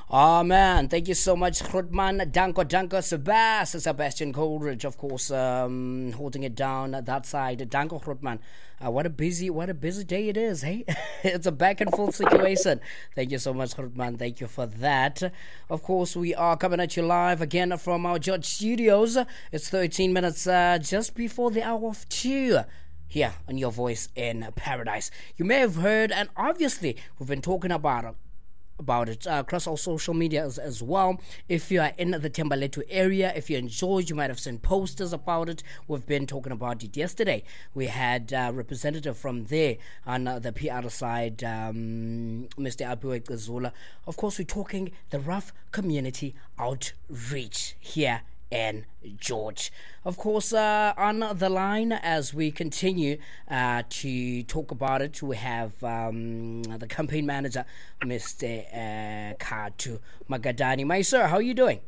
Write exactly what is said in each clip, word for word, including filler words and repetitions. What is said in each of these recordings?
Oh man, thank you so much, Grootman. Danko, Danko, Sebas, Sebastian Coleridge, of course, um, holding it down that side. Danko, Grootman. Uh, what a busy, what a busy day it is, hey? It's a back and forth situation. Thank you so much, Grootman. Thank you for that. Of course, we are coming at you live again from our George Studios. It's thirteen minutes uh, just before the hour of two. Here on Your Voice in Paradise. You may have heard, and obviously we've been talking about it. about it uh, across our social media as, as well. If you are in the Thembalethu area, if you enjoyed, you might have seen posters about it. We've been talking about it yesterday. We had a representative from there on uh, the P R side, um, Mister Abiwe Gazula. Of course, we're talking the rough community outreach here and George. Of course, uh, on the line as we continue uh, to talk about it, we have um, the campaign manager, Mister Uh, Katu Magadani. My sir, how are you doing?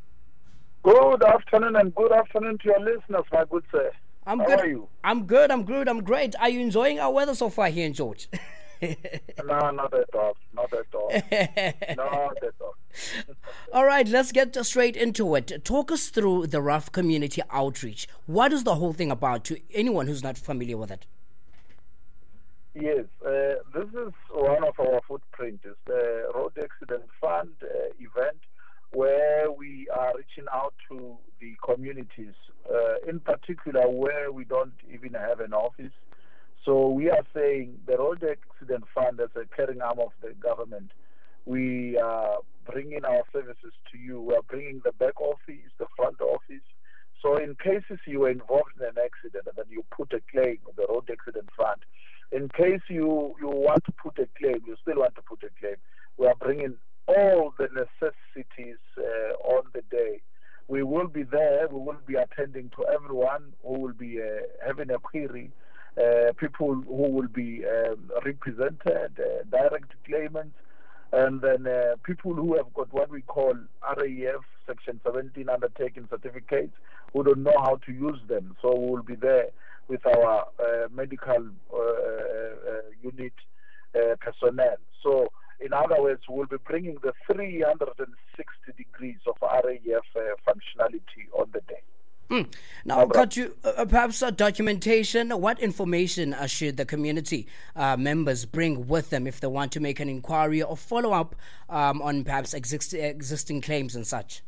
Good afternoon and good afternoon to your listeners, my good sir. I'm how good. are you? I'm good. I'm good. I'm great. Are you enjoying our weather so far here in George? No, not at all. Not at all. Not at all. All right, let's get straight into it. Talk us through the Rough Community Outreach. What is the whole thing about to anyone who's not familiar with it? Yes, uh, this is one of our footprints. It's the Road Accident Fund uh, event where we are reaching out to the communities, uh, in particular where we don't even have an office. So we are saying the Road Accident Fund as a carrying arm of the government, we are bringing our services to you. We are bringing the back office, the front office. So in cases you were involved in an accident and then you put a claim with the Road Accident Fund, in case you, you want to put a claim, you still want to put a claim, we are bringing all the necessities uh, on the day. We will be there. We will be attending to everyone who will be uh, having a query. Uh, people who will be um, represented, uh, direct claimants, and then uh, people who have got what we call R A F Section seventeen undertaking certificates who don't know how to use them. So we will be there with our uh, medical uh, uh, unit uh, personnel. So in other words, we'll be bringing the three hundred sixty degrees of R A F uh, functionality on the day. Mm. Now, could you uh, perhaps uh, documentation? What information uh, should the community uh, members bring with them if they want to make an inquiry or follow up um, on perhaps exist- existing claims and such?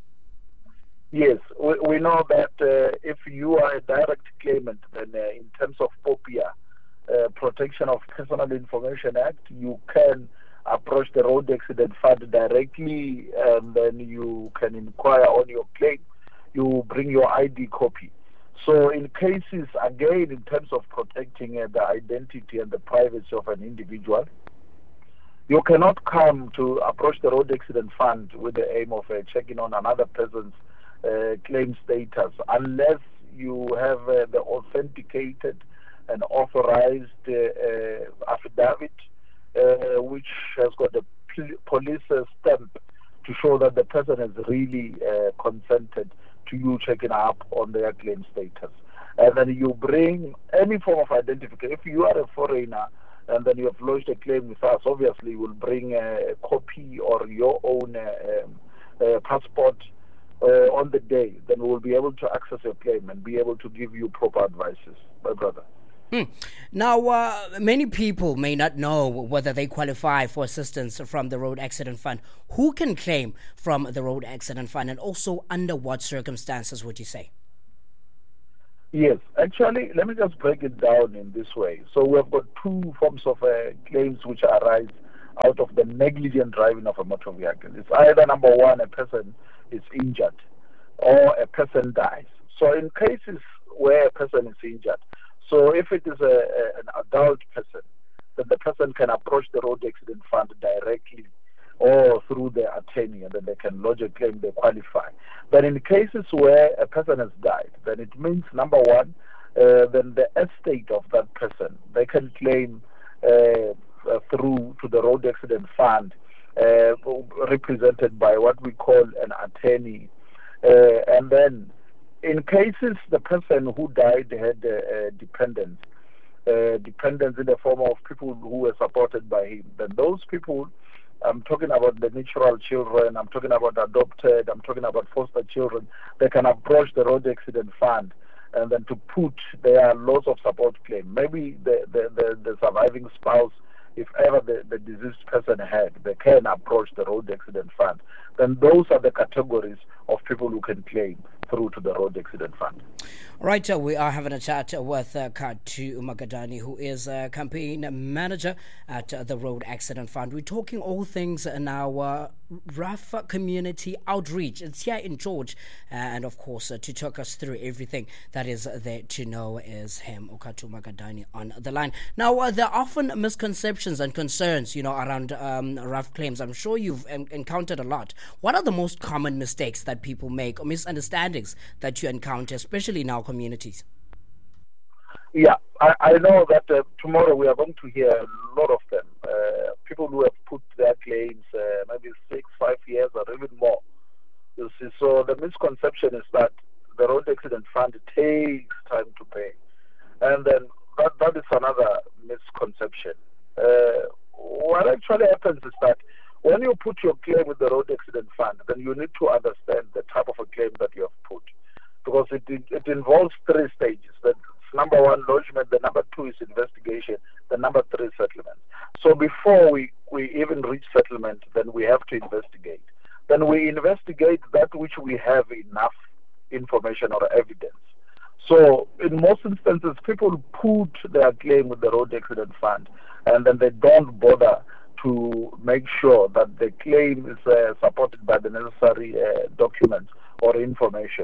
Yes, we, we know that uh, if you are a direct claimant, then uh, in terms of P O P I A, uh, Protection of Personal Information Act, you can approach the Road Accident Fund directly, and then you can inquire on your claim. You bring your I D copy. So in cases, again, in terms of protecting uh, the identity and the privacy of an individual, you cannot come to approach the Road Accident Fund with the aim of uh, checking on another person's uh, claim status unless you have uh, the authenticated and authorized uh, uh, affidavit uh, which has got a pl- police uh, stamp to show that the person has really uh, consented to you checking up on their claim status. And then you bring any form of identification. If you are a foreigner and then you have lodged a claim with us, obviously you will bring a, a copy or your own uh, um, uh, passport uh, on the day. Then we will be able to access your claim and be able to give you proper advices, my brother. Hmm. Now, uh, many people may not know whether they qualify for assistance from the Road Accident Fund. Who can claim from the Road Accident Fund, and also under what circumstances would you say? Yes, actually, let me just break it down in this way. So we have got two forms of uh, claims which arise out of the negligent driving of a motor vehicle. It's either, number one, a person is injured or a person dies. So in cases where a person is injured, so if it is a, a, an adult person, then the person can approach the Road Accident Fund directly or through their attorney, and then they can lodge a claim, they qualify. But in cases where a person has died, then it means, number one, uh, then the estate of that person, they can claim uh, uh, through to the Road Accident Fund, uh, represented by what we call an attorney. Uh, and then in cases the person who died had uh, uh, dependents, uh, dependents in the form of people who were supported by him, then those people I'm talking about the natural children, I'm talking about adopted, I'm talking about foster children. They can approach the road accident fund and then to put their loss of support claim. Maybe the, the, the, the surviving spouse, if ever the, the deceased person had, they can approach the road accident fund. Then those are the categories of people who can claim through to the road accident fund. Right, uh, we are having a chat with uh, Khatu Magadani, who is a campaign manager at uh, the Road Accident Fund. We're talking all things in our rough community outreach. It's here in George, uh, and of course, uh, to talk us through everything that is there to know is him, Khatu Magadani, on the line. Now, uh, there are often misconceptions and concerns, you know, around um, rough claims. I'm sure you've en- encountered a lot. What are the most common mistakes that people make or misunderstandings that you encounter, especially in our communities? Yeah, I, I know that uh, tomorrow we are going to hear a lot of them. Uh, people who have put their claims uh, maybe six, five years or even more. You see, so the misconception is that the road accident fund takes time to pay. And then that, that is another misconception. Uh, what actually happens is that when you put your claim with the road accident fund, then you need to understand the type of a claim that you have put. Because it, it, it involves three stages. The number one, lodgement. The number two is investigation. The number three is settlement. So before we, we even reach settlement, then we have to investigate. Then we investigate that which we have enough information or evidence. So in most instances, people put their claim with the road accident fund, and then they don't bother to make sure that the claim is uh, supported by the necessary uh, documents or information.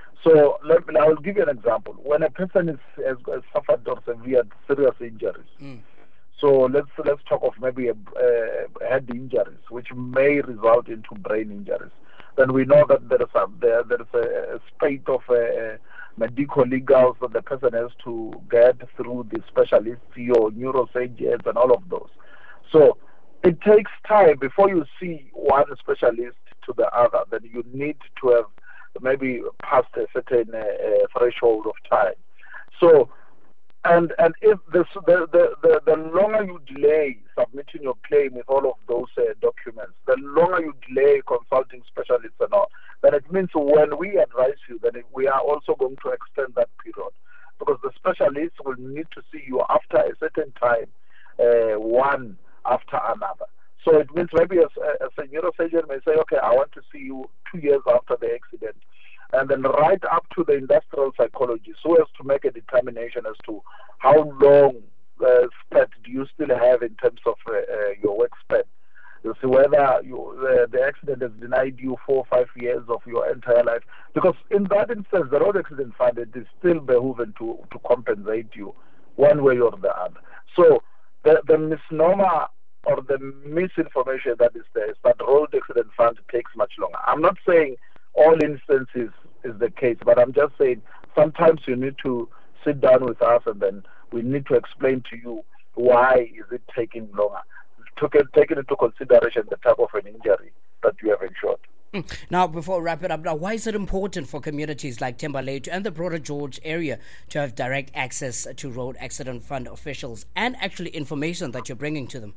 So let me, I will give you an example. When a person is, has, has suffered or severe serious injuries, mm. so let's let's talk of maybe a, uh, head injuries, which may result into brain injuries. Then we know that there is a there, there is a, a spate of uh, medical legals that the person has to get through the specialists or neurosurgeons and all of those. So it takes time before you see one specialist to the other. Then you need to have maybe past a certain uh, uh, threshold of time. So, and and if this, the, the, the, the longer you delay submitting your claim with all of those uh, documents, the longer you delay consulting specialists and all, then it means when we advise you, then it, we are also going to extend that period. Because the specialists will need to see you after a certain time, uh, one after another. So it means maybe as, as a neurosurgeon may say, okay, I want to see you two years after the accident. And then right up to the industrial psychologist who has to make a determination as to how long uh, span do you still have in terms of uh, uh, your work span. You see whether you, uh, the accident has denied you four or five years of your entire life. Because in that instance, the road accident fund, it is still behooving to, to compensate you one way or the other. So the, the misnomer or the misinformation that is there is that road accident fund takes much longer. I'm not saying all instances is the case, but I'm just saying sometimes you need to sit down with us and then we need to explain to you why is it taking longer, taking into consideration the type of an injury that you have insured. Now, before we wrap it up, now, why is it important for communities like Thembalethu and the broader George area to have direct access to road accident fund officials and actually information that you're bringing to them?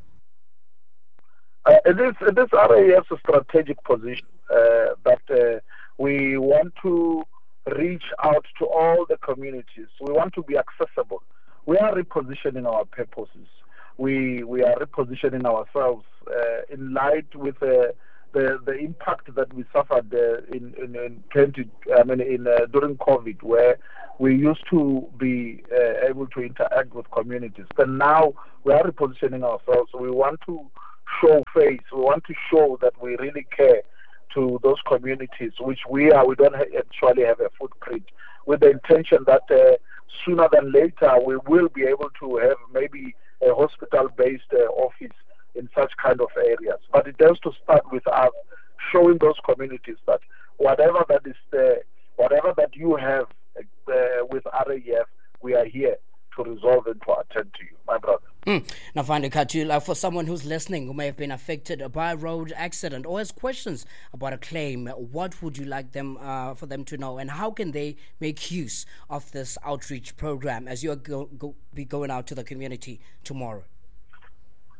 Uh, it is it is R A F's strategic position uh, that uh, we want to reach out to all the communities. We want to be accessible. We are repositioning our purposes. We we are repositioning ourselves uh, in light with uh, the the impact that we suffered uh, in, in in twenty. I mean in uh, during COVID, where we used to be uh, able to interact with communities, but now we are repositioning ourselves. We want to show face. We want to show that we really care to those communities, which we are. We don't ha- actually have a footprint, with the intention that uh, sooner than later we will be able to have maybe a hospital-based uh, office in such kind of areas. But it has to start with us showing those communities that whatever that is there, whatever that you have uh, with R A F, we are here to resolve and to attend to you, my brother. Mm. Now, finally, Khatu, uh, for someone who's listening who may have been affected by a road accident or has questions about a claim, what would you like them uh, for them to know, and how can they make use of this outreach program as you're go, go, be going out to the community tomorrow?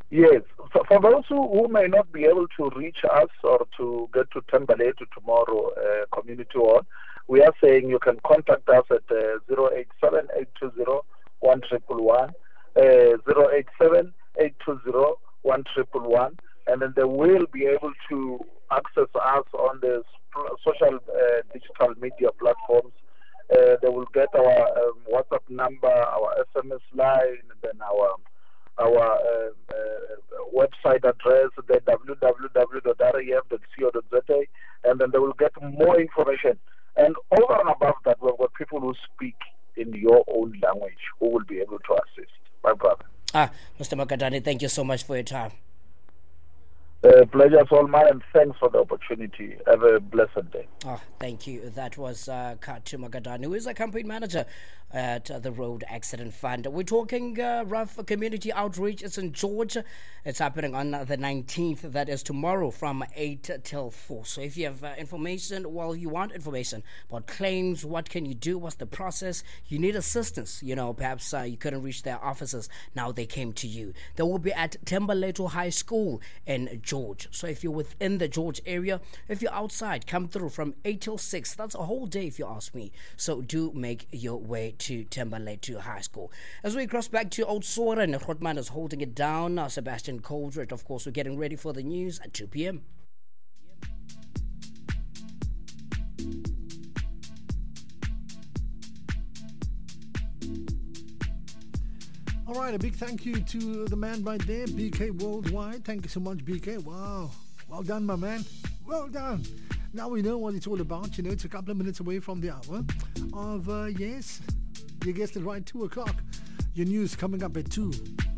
Yes. For, for those who, who may not be able to reach us or to get to Tembaletu tomorrow, uh, Community Hall, we are saying you can contact us at uh, zero eight seven, eight two zero, one one one one, uh, zero eight seven, eight two zero, one one one one, and then they will be able to access us on the sp- social uh, digital media platforms. Uh, they will get our um, WhatsApp number, our S M S line, and then our our uh, uh, website address, the w w w dot r e f dot co dot z a, and then they will get more information. And over and above that, we've got people who speak in your own language who will be able to assist. My brother. Ah, Mister Magadane, thank you so much for your time. Uh, pleasure is all mine, and thanks for the opportunity. Have a blessed day. Oh, thank you. That was uh, Katu Magadane, who is a campaign manager at uh, the Road Accident Fund. We're talking uh, rough community outreach. It's in Georgia. It's happening on the nineteenth. That is tomorrow from eight till four. So if you have uh, information, well, you want information about claims, what can you do, what's the process, you need assistance, you know, perhaps uh, you couldn't reach their offices, now they came to you. They will be at Tembaletu High School in George. So if you're within the George area, if you're outside, come through from eight till six. That's a whole day if you ask me. So do make your way to Tembaletu High School. As we cross back to Old Soren, Grootman is holding it down. Uh, Sebastian Coldred, of course, we're getting ready for the news at two p.m. All right, a big thank you to the man right there, B K Worldwide. Thank you so much, B K. Wow. Well done, my man. Well done. Now we know what it's all about. You know, it's a couple of minutes away from the hour of, uh, yes, you guessed it right, two o'clock. Your news coming up at two.